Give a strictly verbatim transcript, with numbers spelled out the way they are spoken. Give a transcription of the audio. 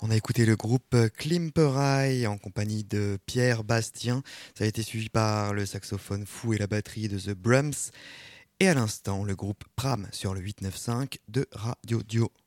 On a écouté le groupe Klimperei en compagnie de Pierre Bastien. Ça a été suivi par le saxophone fou et la batterie de The Brahms. Et à l'instant, le groupe Pram sur le huit neuf cinq de Radio Dio.